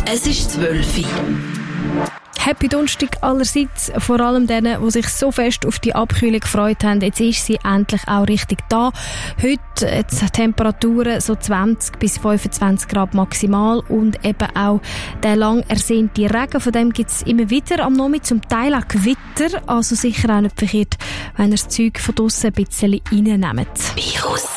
Es ist 12 Uhr. Happy Donnerstag allerseits, vor allem denen, die sich so fest auf die Abkühlung gefreut haben. Jetzt ist sie endlich auch richtig da. Heute jetzt Temperaturen so 20 bis 25 Grad maximal und eben auch der lang ersehnte Regen, von dem gibt es immer wieder am Nachmittag, zum Teil auch Gewitter, also sicher auch nicht verkehrt, wenn ihr das Zeug von draussen ein bisschen reinnehmt. Virus